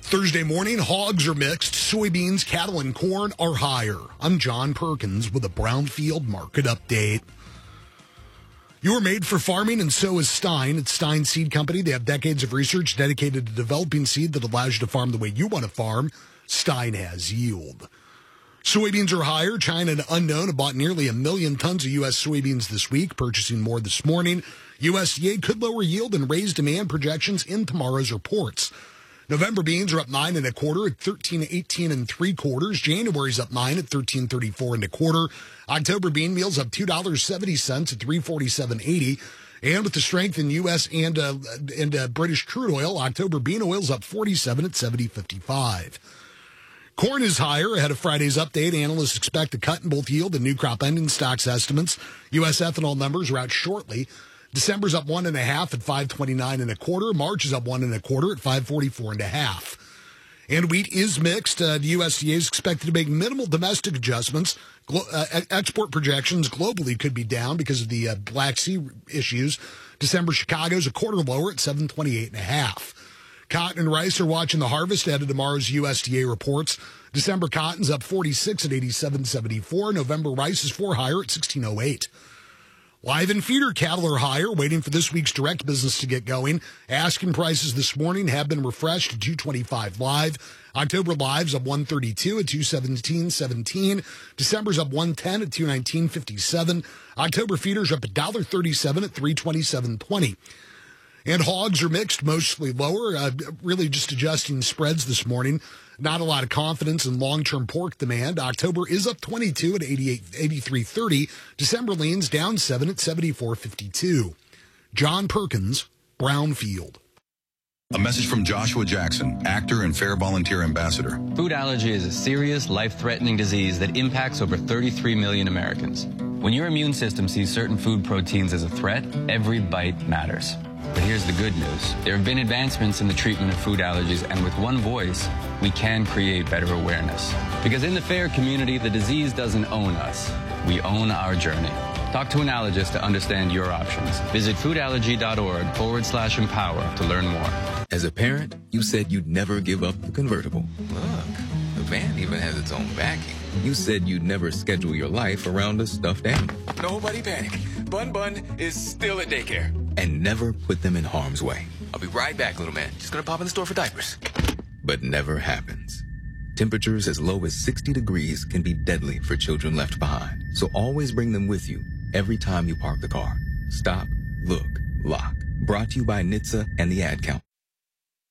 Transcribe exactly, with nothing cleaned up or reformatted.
Thursday morning, hogs are mixed. Soybeans, cattle, and corn are higher. I'm John Perkins with a Brownfield market update. You're made for farming, and so is Stein. It's Stein Seed Company. They have decades of research dedicated to developing seed that allows you to farm the way you want to farm. Stein has yield. Soybeans are higher. China and Unknown have bought nearly a million tons of U S soybeans this week, purchasing more this morning. U S D A could lower yield and raise demand projections in tomorrow's reports. November beans are up nine and a quarter at thirteen eighteen and three quarters. January's up nine at thirteen thirty-four and a quarter. October bean meal's up two dollars and seventy cents at three forty-seven eighty. And with the strength in U S and uh, and uh, British crude oil, October bean oil's up forty-seven at seventy fifty-five. Corn is higher ahead of Friday's update. Analysts expect a cut in both yield and new crop ending stocks estimates. U S ethanol numbers are out shortly. December's up one and a half at five twenty-nine and a quarter. March is up one and a quarter at five forty-four and a half. And wheat is mixed. Uh, the U S D A is expected to make minimal domestic adjustments. Glo- uh, export projections globally could be down because of the uh, Black Sea issues. December Chicago's a quarter lower at seven twenty-eight and a half. Cotton and rice are watching the harvest ahead of tomorrow's U S D A reports. December cotton's up forty-six at eighty-seven seventy-four. November rice is four higher at sixteen oh eight. Live and feeder cattle are higher, waiting for this week's direct business to get going. Asking prices this morning have been refreshed to two twenty-five live. October live's up one thirty-two at two seventeen seventeen. December's up one ten at two nineteen fifty-seven. October feeders up one thirty-seven at three twenty-seven twenty. And hogs are mixed, mostly lower, uh, really just adjusting spreads this morning. Not a lot of confidence in long-term pork demand. October is up twenty-two at eighty-eight, eighty-three thirty. December leans down seven at seventy-four fifty-two. John Perkins, Brownfield. A message from Joshua Jackson, actor and Fair Volunteer Ambassador. Food allergy is a serious, life-threatening disease that impacts over thirty-three million Americans. When your immune system sees certain food proteins as a threat, every bite matters. But here's the good news. There have been advancements in the treatment of food allergies, and with one voice, we can create better awareness. Because in the FAIR community, the disease doesn't own us. We own our journey. Talk to an allergist to understand your options. Visit foodallergy.org forward slash empower to learn more. As a parent, you said you'd never give up the convertible. Look, the van even has its own backing. You said you'd never schedule your life around a stuffed animal. Nobody panic. Bun Bun is still at daycare. And never put them in harm's way. I'll be right back, little man. Just gonna pop in the store for diapers. But never happens. Temperatures as low as sixty degrees can be deadly for children left behind. So always bring them with you every time you park the car. Stop, look, lock. Brought to you by N H T S A and the Ad Council.